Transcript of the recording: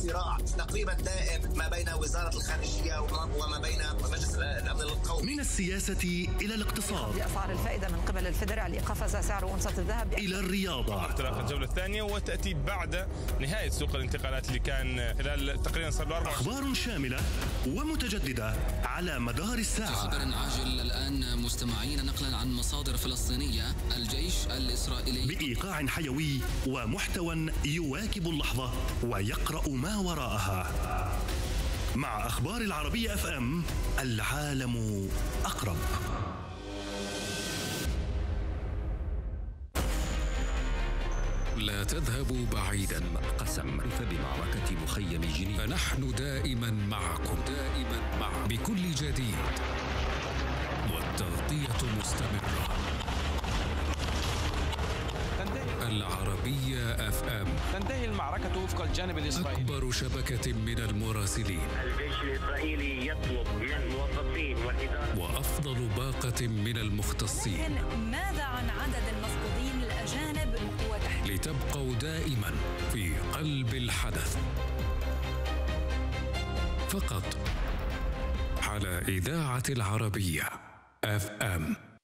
صراع تقريبا دائم ما بين وزارة الخارجية وما بين مجلس الأمن القومي. من السياسة إلى الاقتصاد، أسعار الفائدة من قبل الفيدرالي قفز سعر أونصة الذهب، إلى الرياضة. انطلاق الجولة الثانية وتأتي بعد نهاية سوق الانتقالات اللي كان خلال تقريبا صار له 4 أخبار شاملة ومتجددة على مدار الساعة. خبر عاجل الآن مستمعين، نقلا عن مصادر فلسطينية: الجيش الإسرائيلي بإيقاع حيوي ومحتوى يواكب اللحظة ويقرأ ما وراءها. مع أخبار العربية FM، العالم أقرب. لا تذهبوا بعيدا. قسم بمعركة مخيم جنين، فنحن دائما معكم، بكل جديد، والتغطية مستمرة. العربية FM. تنتهي المعركة وفق الجانب الإسرائيلي. أكبر شبكة من المراسلين. الجيش الإسرائيلي يطلب من الموظفين والإدارة وأفضل باقة من المختصين. ماذا عن عدد المفقودين الأجانب لتبقوا دائما في قلب الحدث، فقط على إذاعة العربية FM.